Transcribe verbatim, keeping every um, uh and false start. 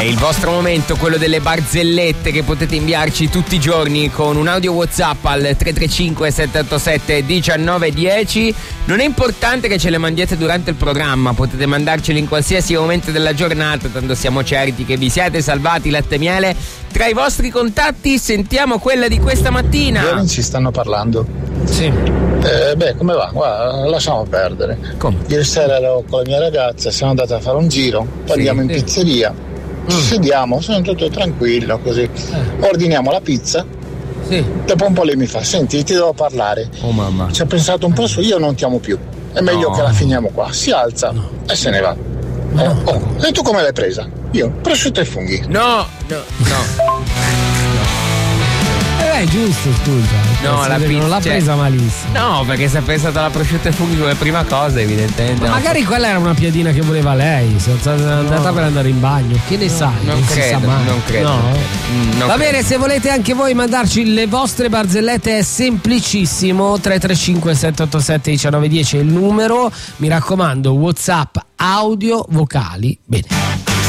È il vostro momento, quello delle barzellette che potete inviarci tutti i giorni con un audio WhatsApp al tre tre cinque sette otto sette uno nove uno zero. Non è importante che ce le mandiate durante il programma, potete mandarcele in qualsiasi momento della giornata, tanto siamo certi che vi siete salvati latte e miele. Tra i vostri contatti sentiamo quella di questa mattina. Ieri ci stanno parlando. Sì. Eh, beh, come va? Guarda, lasciamo perdere. Come? Ieri sera ero con la mia ragazza, siamo andati a fare un giro, poi Sì, andiamo in sì. pizzeria, ci Mm. sediamo, sono tutto tranquillo così. Eh. Ordiniamo la pizza, Sì. dopo un po' lei mi fa: senti, ti devo parlare. Oh mamma. Ci ha pensato un po' su, io non ti amo più. È meglio No. che la finiamo qua. Si alza e se ne va. Eh, oh, e tu come l'hai presa? Io, prosciutto e funghi. No, no, no. Eh, è giusto, scusa. No, la non l'ha pizza- presa malissimo. No, perché se ha pensato alla prosciutto e funghi come prima cosa, evidentemente. Ma no. magari quella era una piadina che voleva lei. Si è alzata- è andata per andare in bagno. Che ne sai? non si credo, sa mai. non credo. No? Mm, non Va credo. bene, se volete anche voi mandarci le vostre barzellette è semplicissimo. tre tre cinque sette otto sette uno nove uno zero è il numero. Mi raccomando, WhatsApp audio vocali. Bene.